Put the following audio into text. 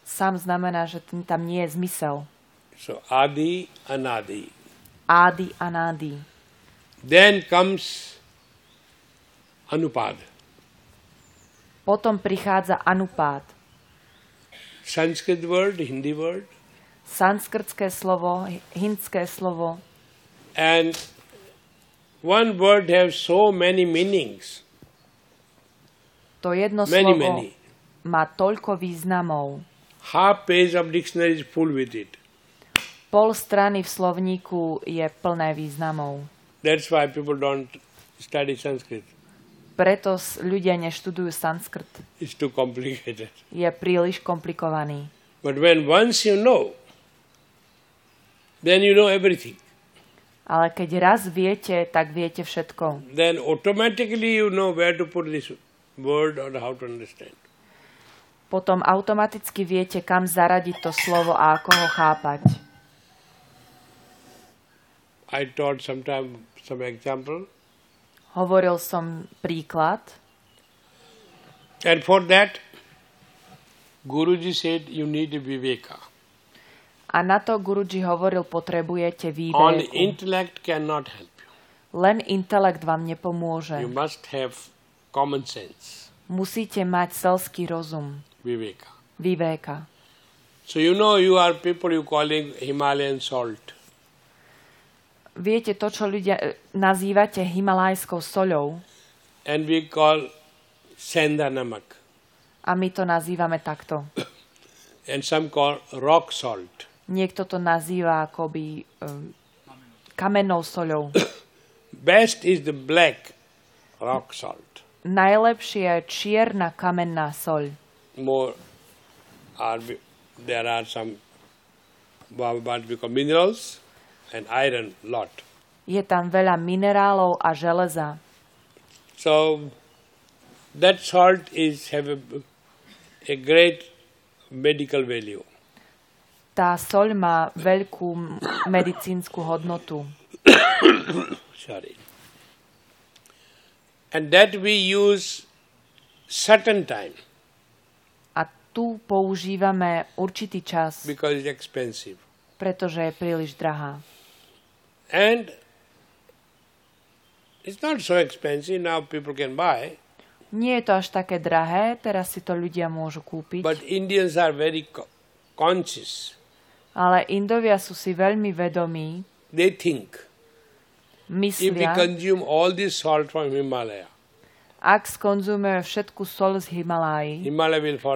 Sam znamená, že tam nie je zmysel. So Adi, Anadi. Ádi a nádi. Then comes Anupad. Potom prichádza Anupád. Sanskrit word, Hindi word. Sanskrtské slovo, hindské slovo. And one word has so many meanings. To jedno Many, slovo many. má toľko významov. Half page of dictionary is full with it. Pol strany v slovníku je plné významov. That's why people don't study Sanskrit. Preto ľudia neštudujú sanskrt. It's too complicated. Je príliš komplikovaný. But when once you know, then you know everything. Ale keď raz viete, tak viete všetko. Then automatically you know where to put this word or how to understand. Potom automaticky viete, kam zaradiť to slovo a ako ho chápať. I taught sometime some example. Hovoril som príklad. And for that, Guruji said you need a viveka. A na to Guruji hovoril, potrebujete Only výveku. intellect cannot help you. Len intelekt vám nepomôže. You must have common sense, Musíte mať selský rozum. viveka. Vivéka. So you know you are people you calling Himalayan salt. Viete to, čo ľudia nazývate himalajskou soľou, And we call Senda namak. a my to nazývame takto. And some call rock salt. Niekto to nazýva akoby kamennou soľou. Best is the black rock salt. Najlepšia je čierna kamenná soľ. More there are some what we call minerals and iron lot. Je tam veľa minerálov a železa. So that salt is have a great medical value. Tá soľ má veľkú medicínsku hodnotu. Sorry. And that we use certain time A tu používame určitý čas, because it's expensive. pretože je príliš drahá. And it's not so expensive now people can buy, Nie je to až také drahé, teraz si to ľudia môžu kúpiť, but Indians are very conscious. ale Indovia sú si veľmi vedomí, They think if we myslia, consume all this salt from Himalaya, ak skonzumujeme všetku soľ z Himaláji, Himalaya will fall